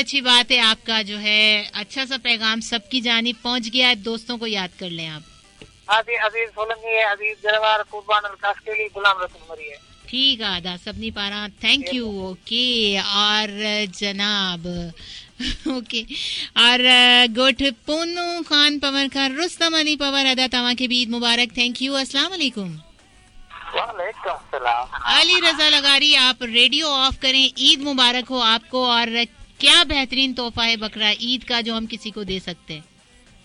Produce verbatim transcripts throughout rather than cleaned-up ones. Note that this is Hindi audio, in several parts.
अच्छी बात है, आपका जो है अच्छा सा पैगाम सबकी जानिब पहुंच गया है। दोस्तों को याद कर लें आप। आदि अजीज सोलंकी है, अजीज जरवार कुर्बान अल कास्केली गुलाम रसूल मरी है। ठीक है, आदा सबनी पारा थैंक यू। ओके और जनाब ओके और गोठ पूनू खान पवर का रुस्तम अली पवर अदा तवा के भी ईद मुबारक। Thank you. अस्सलाम वालेकुम। वालेकुम सलाम। अली रजा लगारी, आप रेडियो ऑफ करें। ईद मुबारक हो आपको। और क्या बेहतरीन तोहफा है बकरा ईद का जो हम किसी को दे सकते हैं?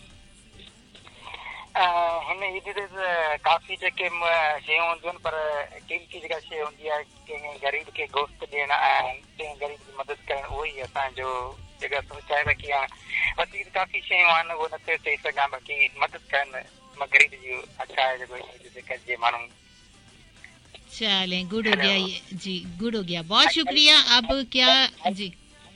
हिन ईद ते काफ़ी जेके शयूं हूंदियूं आहिनि, पर कीमती जेका शइ हूंदी आहे कंहिं ग़रीब खे गोश्त ॾियणु ऐं कंहिं ग़रीब जी मदद करणु, उहो ई असांजो जेका सोच आहे। बाक़ी वधीक काफ़ी शयूं आहिनि उहो नथे चई सघां, बाक़ी मदद करणु ग़रीब जी अच्छा आहे जेको ईद ते कजे माण्हू। चलें, गुड हो गया ये जी, गुड हो गया, बहुत शुक्रिया। अब क्या जी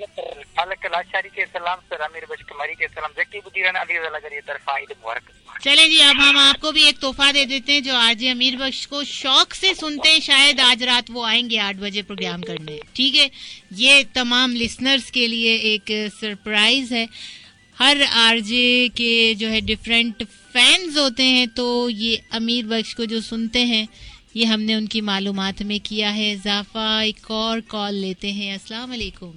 चलें जी, अब हम आपको भी एक तोहफा दे देते हैं जो आरजे अमीर बख्श को शौक से सुनते हैं। शायद आज रात वो आएंगे आठ बजे प्रोग्राम करने। ठीक है, ये तमाम लिसनर्स के लिए एक सरप्राइज है। हर आरजे के जो है डिफरेंट फैंस होते हैं, तो ये अमीर बख्श को जो सुनते हैं ये हमने उनकी मालूमात में किया है इजाफा। एक और कॉल लेते हैं। अस्सलाम वालेकुम।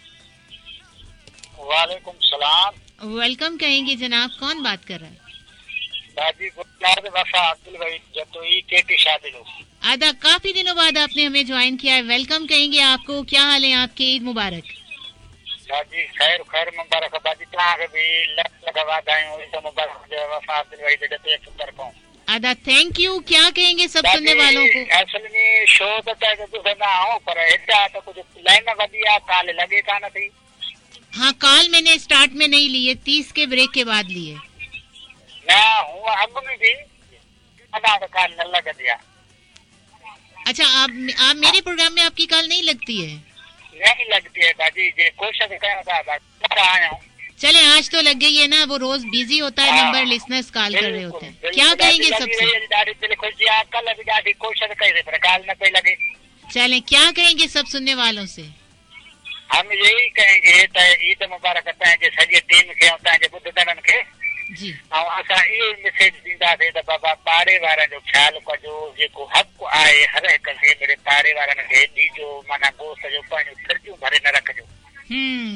वालेकुम सलाम। वेलकम कहेंगे जनाब, कौन बात कर रहा है? बाजी वफा अब्दुल भाई जतोई केटी शादिलो। आदा काफी दिनों बाद आपने हमें ज्वाइन किया है, वेलकम कहेंगे आपको। क्या हाल है आपके? ईद मुबारक। बाजी खैर खैर मुबारक बाजी, तव्हां खे बि लख लख वाधायूं। ईद मुबारक वफा अब्दुल भाई जतोई तरफ़ों। आदा थैंक यू। क्या कहेंगे सब सुनने वालों को? असल में शो तो ॿुधंदा आहियूं, पर हेॾा त कुझु लाइन वधी आहे, काल लॻे कान थी। हाँ, कॉल मैंने स्टार्ट में नहीं लिए, तीस के ब्रेक के बाद लिए। ना हूँ अॻु में भी काल न लॻंदी आहे। अच्छा, आप आप मेरे प्रोग्राम में आपकी कॉल नहीं लगती है? नहीं लगती है बाजी, जे कोशिश कयूं था आया। चले, आज तो लग गई है ना, वो रोज बिजी होता है नंबर, लिसनर्स कॉल कर रहे होते हैं। क्या कहेंगे सबसे? कल भी ॾाढी कोशिश कई पर कॉल न पई लगे। चले, क्या कहेंगे सब सुनने वालों से? हम यही कहेंगे त ईद मुबारक तव्हांजे सॼे टीम खे ऐं तव्हांजे ॿुधंदड़नि खे जी। ऐं असां इहो मैसेज ॾींदासीं त बाबा पाड़े वारनि जो ख़्यालु कजो। जेको हक़ आहे हर हिकु खे मिड़े पाड़े वारनि खे ॾिजो, माना गोश्त जो पंहिंजो फ्रिजूं भरे न रखजो। हम्म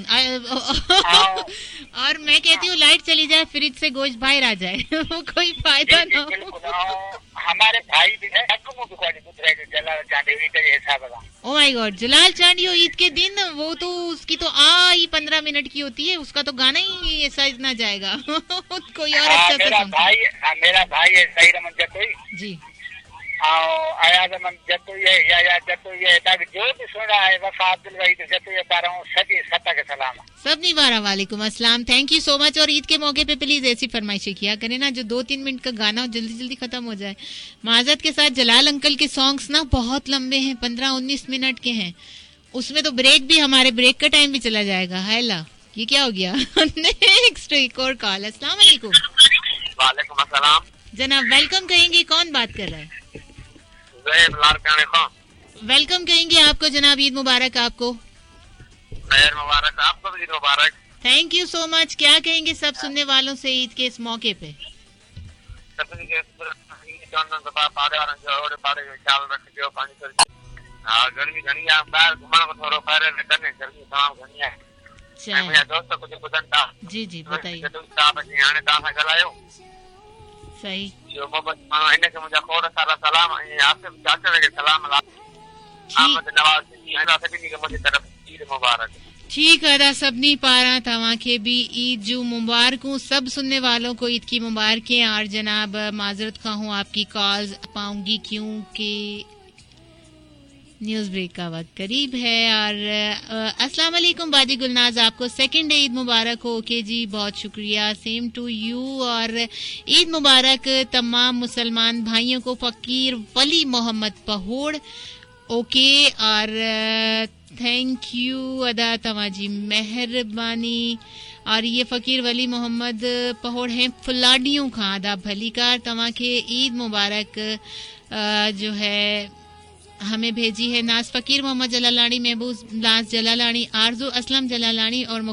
और मैं कहती हूँ लाइट चली जाए, फ्रिज से गोश्त बाहर आ जाए वो कोई फायदा ना हो। हमारे भाई भी है जलाल चांदी के हिसाब का। ओ माय गॉड, जलाल चांदी ईद के दिन, वो तो उसकी तो आ ही पंद्रह मिनट की होती है, उसका तो गाना ही ऐसा इतना जाएगा कोई और अच्छा मेरा भाई मेरा भाई है सही रमन जतोई जी, आयाज मन जतोई है या या जतोई है, जो भी सुन रहा है वफा अब्दुल भाई जतोई बारह सभी सत्ता के सलाम। सबनी बारह वालेकुम अस्सलाम, थैंक यू सो मच। और ईद के मौके पे प्लीज ऐसी फरमाइशें किया करें ना जो दो तीन मिनट का गाना हो, जल्दी जल्दी खत्म हो जाए। माजरत के साथ जलाल अंकल के सॉन्ग्स ना बहुत लंबे हैं, पंद्रह उन्नीस मिनट के हैं, उसमें तो ब्रेक भी, हमारे ब्रेक का टाइम भी चला जाएगा। हैला, ये क्या हो गया? नेक्स्ट एक और कॉल। अस्सलाम वालेकुम। वालेकुम अस्सलाम जनाब, वेलकम कहेंगे, कौन बात कर रहा है? वेलकम कहेंगे आपको जनाब, ईद मुबारक आपको। मुबारक आपको भी, ईद मुबारक। Thank you so much. क्या कहेंगे सब सुनने वालों से ईद के इस मौके पे? गर्मी घणी आहे, ॿाहिरि घुमण को थोरो ॿाहिरि न कनि, गर्मी तमामु घणी आहे। मुंहिंजा दोस्त कुझु ॿुधनि था। जी जी बताइए। हाणे तव्हां सां ॻाल्हायो सही, इनखे मुंहिंजा खोड़ सारा सलाम ऐं आपके चाचा खे सलाम। अहमद नवाज सभिनी खे मुंहिंजी तरफ़ ईद मुबारक। ठीक है, सबनी पारा तव्हां खे भी ईद जूं मुबारकूं। सब सुनने वालों को ईद की मुबारकें। और जनाब माजरत खा हूँ आपकी कॉल्स पाऊंगी क्योंकि न्यूज ब्रेक का वक्त करीब है। और अस्सलाम वालेकुम बाजी गुलनाज, आपको सेकंड डे ईद मुबारक हो। ओके जी, बहुत शुक्रिया, सेम टू यू। और ईद मुबारक तमाम मुसलमान भाइयों को। फकीर वली मोहम्मद पहोड़, ओके। और थैंक यू अदा तवाजी मेहरबानी। और ये फकीर वली मोहम्मद पहोड़ हैं फुलाडियों खां, अदा भलीकार तव्हां खे ईद मुबारक जो है हमें भेजी है। नाज फकीर मोहम्मद जलालानी, महबूब नाज जलालानी, आरजू असलम जलालानी और